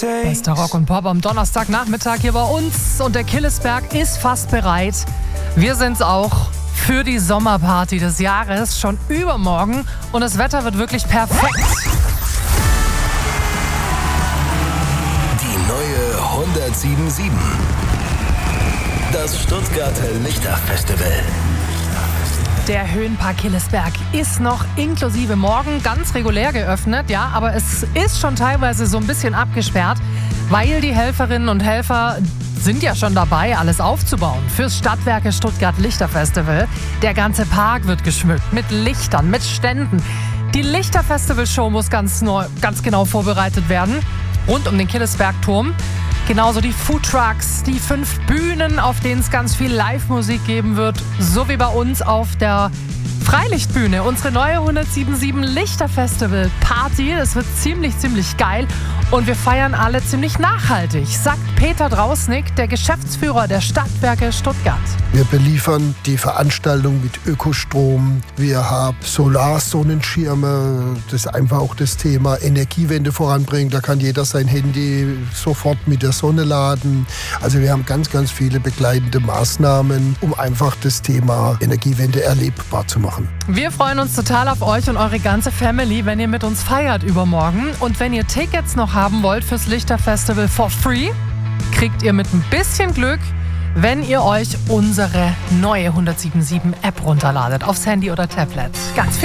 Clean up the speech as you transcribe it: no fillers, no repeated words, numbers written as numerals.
Bester Rock und Pop am Donnerstagnachmittag hier bei uns und der Killesberg ist fast bereit. Wir sind's auch für die Sommerparty des Jahres, schon übermorgen und das Wetter wird wirklich perfekt. Die neue 107.7. Das Stuttgarter Lichterfestival. Der Höhenpark Killesberg ist noch inklusive morgen ganz regulär geöffnet, ja, aber es ist schon teilweise so ein bisschen abgesperrt, weil die Helferinnen und Helfer sind ja schon dabei, alles aufzubauen fürs Stadtwerke Stuttgart Lichterfestival. Der ganze Park wird geschmückt mit Lichtern, mit Ständen. Die Lichterfestival-Show muss ganz genau vorbereitet werden, rund um den Killesbergturm. Genauso die Foodtrucks, die 5 Bühnen, auf denen es ganz viel Live-Musik geben wird, so wie bei uns auf der Freilichtbühne. Unsere neue 107.7 Lichterfestival-Party, das wird ziemlich geil und wir feiern alle ziemlich nachhaltig, sagt Peter Drausnick, der Geschäftsführer der Stadtwerke Stuttgart. Wir beliefern die Veranstaltung mit Ökostrom, wir haben Solarsonnenschirme, das ist einfach auch das Thema Energiewende voranbringen, da kann jeder sein Handy sofort mit der Sonne laden. Also wir haben ganz viele begleitende Maßnahmen, um einfach das Thema Energiewende erlebbar zu machen. Wir freuen uns total auf euch und eure ganze Family, wenn ihr mit uns feiert übermorgen. Und wenn ihr Tickets noch haben wollt fürs Lichterfestival for free, kriegt ihr mit ein bisschen Glück, wenn ihr euch unsere neue 107.7 App runterladet aufs Handy oder Tablet. Ganz viel